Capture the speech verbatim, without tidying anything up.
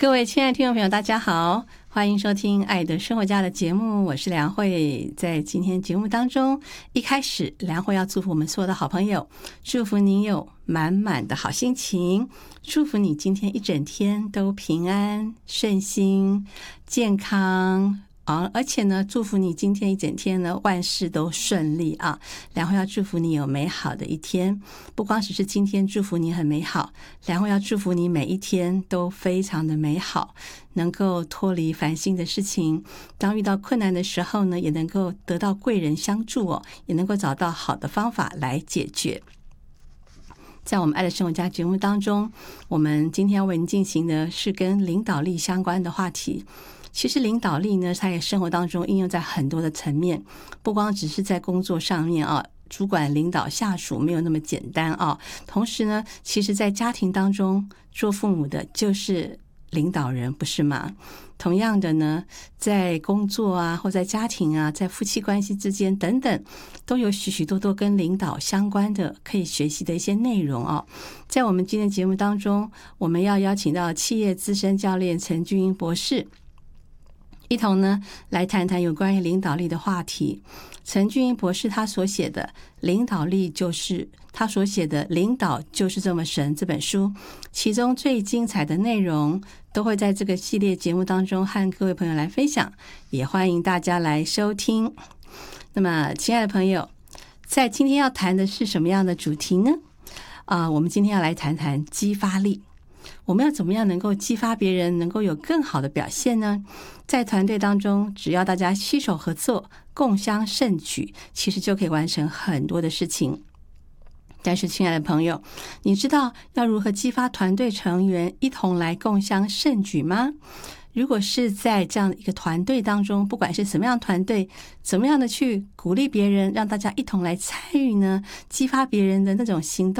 各位亲爱的听众朋友，大家好，欢迎收听《爱的生活家》的节目，我是梁慧。在今天节目当中，一开始梁慧要祝福我们所有的好朋友，祝福你有满满的好心情，祝福你今天一整天都平安顺心健康啊，而且呢，祝福你今天一整天呢，万事都顺利啊！梁慧要祝福你有美好的一天，不光只是今天祝福你很美好，梁慧要祝福你每一天都非常的美好，能够脱离烦心的事情，当遇到困难的时候呢，也能够得到贵人相助哦，也能够找到好的方法来解决。在我们爱的生活家节目当中，我们今天要为您进行的是跟领导力相关的话题。其实领导力呢，它也生活当中应用在很多的层面，不光只是在工作上面啊，主管领导下属没有那么简单啊。同时呢，其实在家庭当中，做父母的就是领导人，不是吗？同样的呢，在工作啊，或在家庭啊，在夫妻关系之间等等，都有许许多多跟领导相关的可以学习的一些内容啊。在我们今天节目当中，我们要邀请到企业资深教练陈俊英博士，一同呢来谈谈有关于领导力的话题。陈俊英博士他所写的《领导力就是他所写的领导就是这么神》这本书，其中最精彩的内容都会在这个系列节目当中和各位朋友来分享，也欢迎大家来收听。那么亲爱的朋友，在今天要谈的是什么样的主题呢？啊、呃，我们今天要来谈谈激发力。我们要怎么样能够激发别人能够有更好的表现呢？在团队当中，只要大家携手合作，共襄盛举，其实就可以完成很多的事情。但是亲爱的朋友，你知道要如何激发团队成员一同来共襄盛举吗？如果是在这样一个团队当中，不管是什么样的团队，怎么样的去鼓励别人，让大家一同来参与呢？激发别人的那种行动